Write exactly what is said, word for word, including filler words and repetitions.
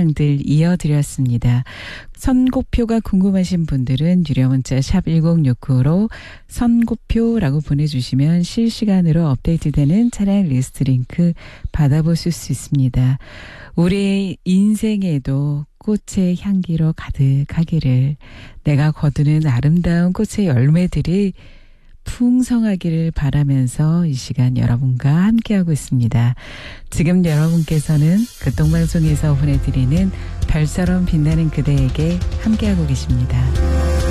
사항들 이어드렸습니다. 선고표가 궁금하신 분들은 유료 문자 샵 일공육구로 선고표라고 보내주시면 실시간으로 업데이트되는 차량 리스트 링크 받아보실 수 있습니다. 우리의 인생에도 꽃의 향기로 가득하기를, 내가 거두는 아름다운 꽃의 열매들이 풍성하기를 바라면서 이 시간 여러분과 함께하고 있습니다. 지금 여러분께서는 교통방송에서 보내드리는 별처럼 빛나는 그대에게 함께하고 계십니다.